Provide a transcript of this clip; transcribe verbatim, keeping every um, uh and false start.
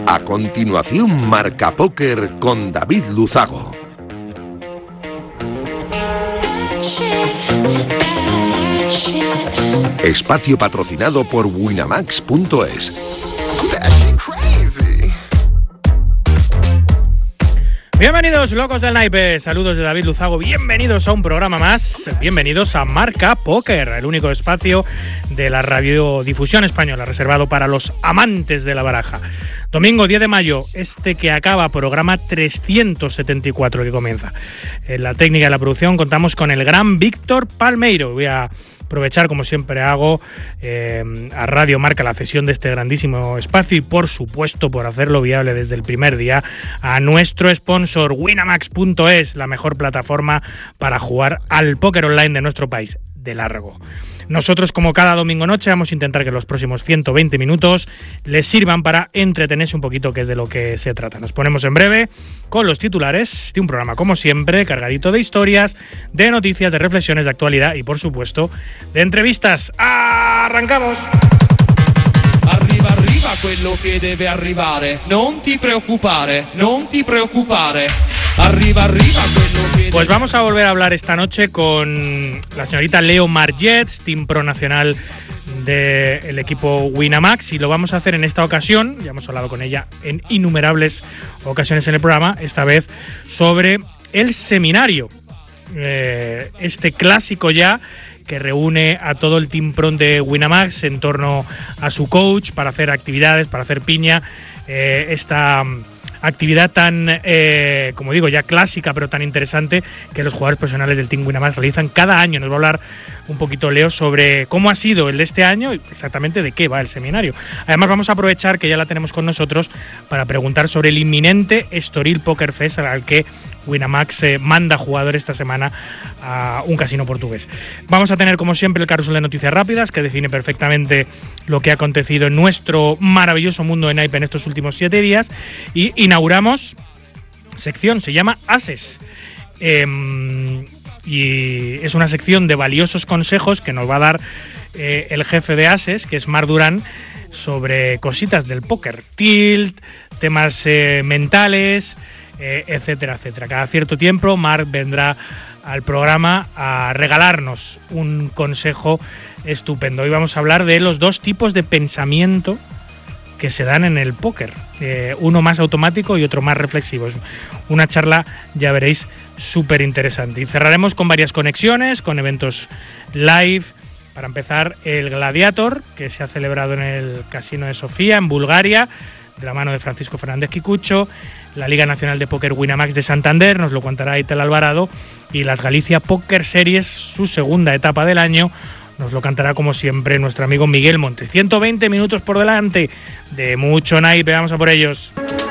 A continuación, Marca Póker con David Luzago. Espacio patrocinado por Winamax punto es. Bienvenidos, locos del naipe, saludos de David Luzago, bienvenidos a un programa más, bienvenidos a Marca Póker, el único espacio de la radiodifusión española reservado para los amantes de la baraja. Domingo diez de mayo, este que acaba, programa trescientos setenta y cuatro que comienza. En la técnica y la producción contamos con el gran Víctor Palmeiro. Voy a aprovechar, como siempre hago, eh, a Radio Marca la cesión de este grandísimo espacio y, por supuesto, por hacerlo viable desde el primer día, a nuestro sponsor Winamax punto es, la mejor plataforma para jugar al póker online de nuestro país, de largo. Nosotros, como cada domingo noche, vamos a intentar que los próximos ciento veinte minutos les sirvan para entretenerse un poquito, que es de lo que se trata. Nos ponemos en breve con los titulares de un programa, como siempre, cargadito de historias, de noticias, de reflexiones, de actualidad y, por supuesto, de entrevistas. ¡Arrancamos! Arriva, arriva quello che deve arrivare. Non ti preoccupare, non ti preoccupare. Arriba, arriba, que... Pues vamos a volver a hablar esta noche con la señorita Leo Margets, Team Pro Nacional del equipo Winamax, y lo vamos a hacer en esta ocasión, ya hemos hablado con ella en innumerables ocasiones en el programa, esta vez sobre el seminario, eh, este clásico ya que reúne a todo el Team Pro de Winamax en torno a su coach para hacer actividades, para hacer piña, eh, esta actividad tan, eh, como digo, ya clásica, pero tan interesante, que los jugadores profesionales del Team Winamax realizan cada año. Nos va a hablar un poquito Leo sobre cómo ha sido el de este año y exactamente de qué va el seminario. Además, vamos a aprovechar que ya la tenemos con nosotros para preguntar sobre el inminente Estoril Poker Fest, al que Winamax eh, manda jugadores esta semana a un casino portugués. Vamos a tener, como siempre, el carrusel de noticias rápidas, que define perfectamente lo que ha acontecido en nuestro maravilloso mundo de naipe en estos últimos siete días. Y inauguramos sección, se llama Ases. Eh, y es una sección de valiosos consejos que nos va a dar eh, el jefe de Ases, que es Marc Durán, sobre cositas del póker, tilt, temas eh, mentales, eh, etcétera, etcétera. Cada cierto tiempo Marc vendrá al programa a regalarnos un consejo estupendo. Hoy vamos a hablar de los dos tipos de pensamiento que se dan en el póker, eh, uno más automático y otro más reflexivo. Es una charla, ya veréis, súper interesante. Y cerraremos con varias conexiones, con eventos live. Para empezar, el Gladiator, que se ha celebrado en el Casino de Sofía, en Bulgaria, de la mano de Francisco Fernández Kikucho, la Liga Nacional de Póker Winamax de Santander, nos lo contará Itel Alvarado, y las Galicia Poker Series, su segunda etapa del año, nos lo cantará, como siempre, nuestro amigo Miguel Montes. ciento veinte minutos por delante de mucho naipe, vamos a por ellos.